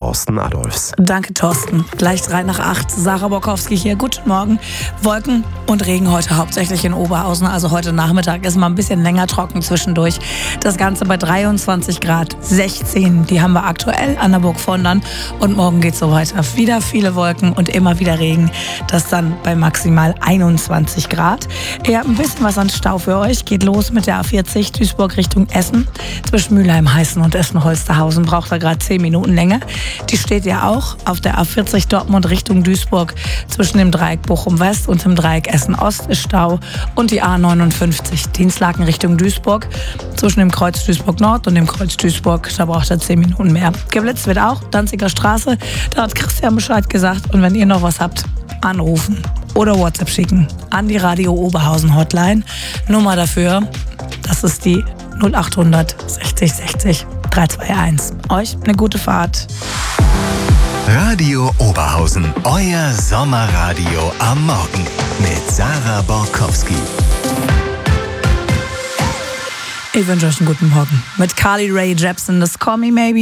Thorsten Adolfs. Danke, Thorsten. Gleich 7:03. Sarah Borkowski hier. Guten Morgen. Wolken und Regen heute hauptsächlich in Oberhausen. Also heute Nachmittag ist mal ein bisschen länger trocken zwischendurch. Das Ganze bei 23 Grad, 16. Die haben wir aktuell an der Burg Vondern. Und morgen geht's so weiter. Wieder viele Wolken und immer wieder Regen. Das dann bei maximal 21 Grad. Ihr habt ein bisschen was an Stau für euch. Geht los mit der A40 Duisburg Richtung Essen. Zwischen Mülheim, Heißen und Essen-Holsterhausen braucht er gerade 10 Minuten länger. Die steht ja auch auf der A40 Dortmund Richtung Duisburg. Zwischen dem Dreieck Bochum West und dem Dreieck Essen Ost ist Stau. Und die A59 Dienstlaken Richtung Duisburg. Zwischen dem Kreuz Duisburg Nord und dem Kreuz Duisburg, da braucht er 10 Minuten mehr. Geblitzt wird auch, Danziger Straße. Da hat Christian Bescheid gesagt. Und wenn ihr noch was habt, anrufen oder WhatsApp schicken an die Radio Oberhausen Hotline. Nummer dafür, das ist die 0800 60 60 321. Euch eine gute Fahrt. Radio Oberhausen, euer Sommerradio am Morgen mit Sarah Borkowski. Ich wünsche euch einen guten Morgen mit Carly Rae Jepsen, das Call Me Maybe.